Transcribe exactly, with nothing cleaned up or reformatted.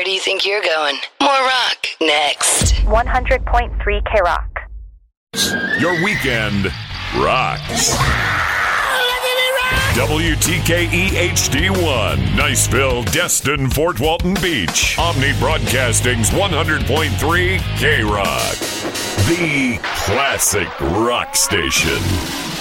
Where do you think you're going? More rock next. one hundred point three K-Rock. Your weekend rocks. W T K E H D one, Niceville, Destin, Fort Walton Beach. Omni Broadcasting's one hundred point three K-Rock. The classic rock station.